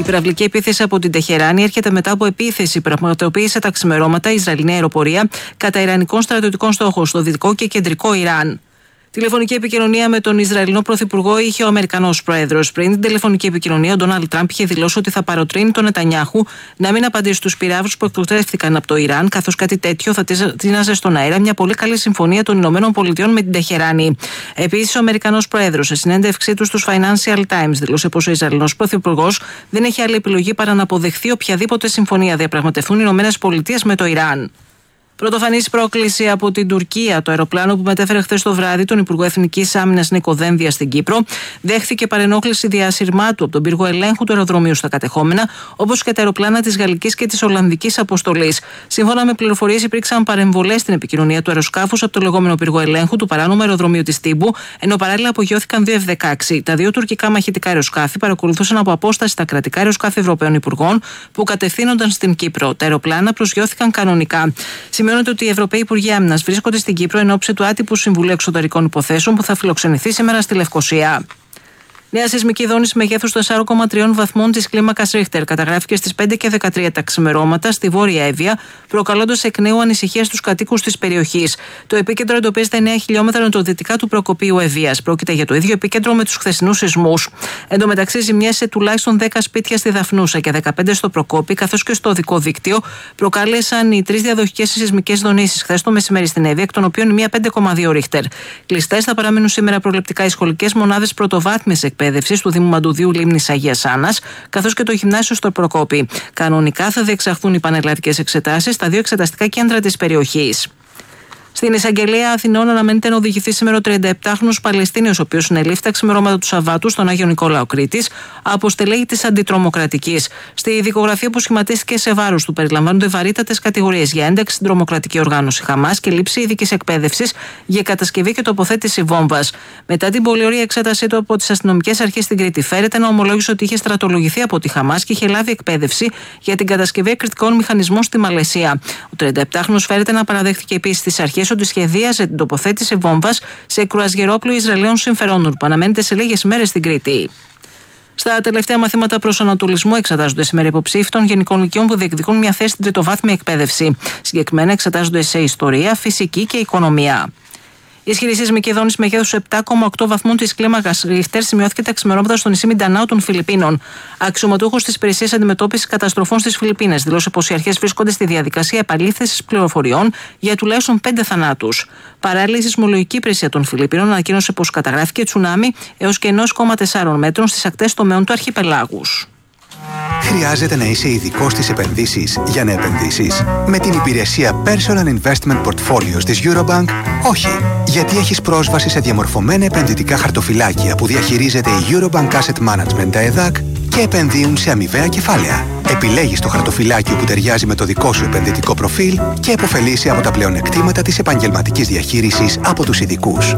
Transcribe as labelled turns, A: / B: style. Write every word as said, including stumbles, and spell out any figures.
A: πυραυλική επίθεση από την Τεχεράνη έρχεται μετά από επίθεση που πραγματοποίησε τα ξημερώματα η Ισραηλινή αεροπορία κατά ιρανικών στρατιωτικών στόχων στο δυτικό και κεντρικό Ιράν. Τηλεφωνική επικοινωνία με τον Ισραηλινό Πρωθυπουργό είχε ο Αμερικανός Πρόεδρος. Πριν την τηλεφωνική επικοινωνία, ο Ντόναλντ Τραμπ είχε δηλώσει ότι θα παροτρύνει τον Νετανιάχου να μην απαντήσει στους πυράβλους που εκτοξεύτηκαν από το Ιράν, καθώς κάτι τέτοιο θα τίναζε στον αέρα μια πολύ καλή συμφωνία των Ηνωμένων Πολιτειών με την Τεχεράνη. Επίσης, ο Αμερικανός Πρόεδρος, σε συνέντευξή του στους Financial Times, δήλωσε πως ο Ισραηλινός Πρωθυπουργός δεν έχει άλλη επιλογή παρά να αποδεχθεί οποιαδήποτε συμφωνία διαπραγματευτούν οι Ηνωμένες Πολιτείες με το Ιράν. Πρωτοφανής πρόκληση από την Τουρκία. Το αεροπλάνο που μετέφερε χθες το βράδυ τον Υπουργό Εθνικής Άμυνας Νίκο Δένδια στην Κύπρο δέχθηκε παρενόχληση διασυρμάτου από τον πύργο ελέγχου του αεροδρομίου στα κατεχόμενα, όπως και τα αεροπλάνα της Γαλλικής και της Ολλανδικής αποστολής. Σύμφωνα με πληροφορίες, υπήρξαν παρεμβολές στην επικοινωνία του αεροσκάφους από το λεγόμενο πύργο ελέγχου του παράνομου αεροδρομίου της Τύμπου, ενώ παράλληλα απογειώθηκαν δύο εφ δεκαέξι. Τα δύο τουρκικά μαχητικά αεροσκάφη παρακολουθούσαν από απόσταση τα κρατικά αεροσκάφη Ευρωπαίων Υπουργών που κατευθύνονταν στην Κύπρο. Τα αεροπλάνα προσγειώθηκαν κανονικά. Σημειώνεται ότι οι Ευρωπαίοι Υπουργοί Άμυνας βρίσκονται στην Κύπρο εν ώψη του άτυπου Συμβουλίου Εξωτερικών Υποθέσεων που θα φιλοξενηθεί σήμερα στη Λευκοσία. Νέα σεισμική δόνηση μεγέθους τεσσάρων κόμμα τρία βαθμών της κλίμακας Ρίχτερ καταγράφηκε στις πέντε και δεκατρία τα ξημερώματα στη Βόρεια Εύβοια, προκαλώντας εκ νέου ανησυχία στους κατοίκους της περιοχής. Το επίκεντρο εντοπίζεται εννέα χιλιόμετρα νοτιοδυτικά του προκοπίου Ευβοίας. Πρόκειται για το ίδιο επίκεντρο με τους χθεσινούς σεισμούς. Εν τω μεταξύ, ζημιές σε τουλάχιστον δέκα σπίτια στη Δαφνούσα και δεκαπέντε στο Προκόπη, καθώς και στο οδικό δίκτυο, προκάλεσαν οι τρεις διαδοχικές σεισμικές δονήσεις χθες το μεσημέρι στην Εύβοια, εκ των οποίων η μία πέντε κόμμα δύο Ρίχτερ. Κλειστές θα παραμείνουν σήμερα προληπτικά οι σχολικές μονάδες πρωτοβάθμιας εκπαίδευσης του Δήμου Μαντουδίου Λίμνης Αγίας Άννας, καθώς και το γυμνάσιο στο Προκόπη. Κανονικά θα διεξαχθούν οι πανελλαδικές εξετάσεις στα δύο εξεταστικά κέντρα της περιοχής. Στην εισαγγελία Αθηνών αναμένεται να οδηγηθεί σήμερα ο τριανταεπτάχρονος Παλαιστίνιος, ο οποίος συνελήφθη τα ξημερώματα του Σαββάτου στον Άγιο Νικόλαο Κρήτης από στελέχη της Αντιτρομοκρατικής. Στη δικογραφία που σχηματίστηκε σε βάρος του περιλαμβάνονται βαρύτατες κατηγορίες για ένταξη στην τρομοκρατική οργάνωση Χαμάς και λήψη ειδικής εκπαίδευσης για κατασκευή και τοποθέτηση βόμβας. Μετά την πολύ ωραία εξέτασή του από τις αστυνομικές αρχές στην Κρήτη, φέρεται να ομολόγησε ότι είχε στρατολογηθεί από τη Χαμάς και είχε λάβει εκπαίδευση για την κατασκευή εκρηκτικών μηχανισμών στη Μαλαισία. Ο τριανταεπτάχρονος φέρεται να παραδέχθηκε επίσης στις αρχές ότι σχεδίαζε την τοποθέτηση βόμβας σε κρουαζιερόπλοιο Ισραηλινών συμφερόντων που αναμένεται σε λίγες μέρες στην Κρήτη. Στα τελευταία μαθήματα προσανατολισμού εξετάζονται σήμερα υποψήφοι των γενικών λυκείων που διεκδικούν μια θέση στην τριτοβάθμια εκπαίδευση. Συγκεκριμένα εξετάζονται σε ιστορία, φυσική και οικονομία. Η ισχυρή σεισμική δόνηση μεγέθους επτά κόμμα οκτώ βαθμών της κλίμακας Ρίχτερ σημειώθηκε τα ξημερώματα στο νησί Μιντανάου των Φιλιππίνων. Αξιωματούχος της Υπηρεσίας Αντιμετώπισης Καταστροφών στις Φιλιππίνες δήλωσε πως οι αρχές βρίσκονται στη διαδικασία επαλήθευσης πληροφοριών για τουλάχιστον πέντε θανάτους. Παράλληλα, η Σεισμολογική Υπηρεσία των Φιλιππίνων ανακοίνωσε πως καταγράφηκε τσουνάμι έως και ενός κόμμα τεσσάρων μέτρων στις ακτές τομέων του αρχιπελάγους.
B: Χρειάζεται να είσαι ειδικός στις επενδύσεις για να επενδύσεις? Με την υπηρεσία Personal Investment Portfolios της Eurobank, όχι. Γιατί έχεις πρόσβαση σε διαμορφωμένα επενδυτικά χαρτοφυλάκια που διαχειρίζεται η Eurobank Asset Management, τα ΕΔΑΚ, και επενδύουν σε αμοιβαία κεφάλαια. Επιλέγεις το χαρτοφυλάκιο που ταιριάζει με το δικό σου επενδυτικό προφίλ και επωφελείσαι από τα πλεονεκτήματα της επαγγελματικής διαχείρισης από τους ειδικούς.